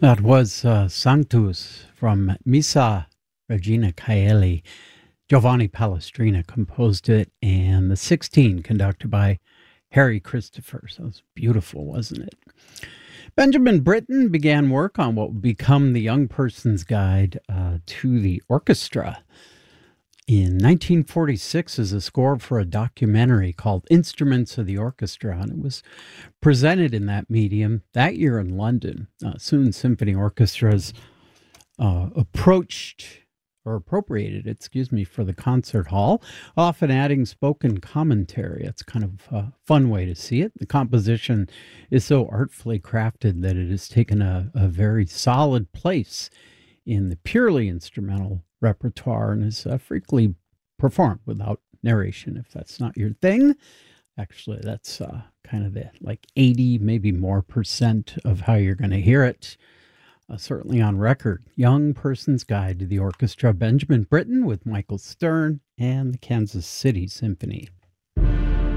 That was Sanctus from Missa Regina Caeli. Giovanni Palestrina composed it, and the 16 conducted by Harry Christopher. So it was beautiful, wasn't it? Benjamin Britten began work on what would become the Young Person's Guide to the Orchestra in 1946 as a score for a documentary called Instruments of the Orchestra, and it was presented in that medium that year in London. Soon symphony orchestras appropriated it, for the concert hall, often adding spoken commentary. It's kind of a fun way to see it. The composition is so artfully crafted that it has taken a very solid place in the purely instrumental repertoire and is frequently performed without narration. If that's not your thing, actually that's kind of the 80, maybe more percent of how you're going to hear it. Certainly on record. Young Person's Guide to the Orchestra, Benjamin Britten with Michael Stern and the Kansas City Symphony.